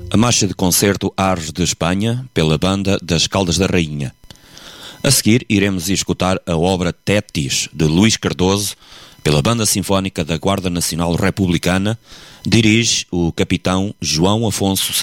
a marcha de concerto Ares de Espanha, pela banda das Caldas da Rainha. A seguir, iremos escutar a obra Tétis, de Luís Cardoso, pela Banda Sinfónica da Guarda Nacional Republicana, dirige o capitão João Afonso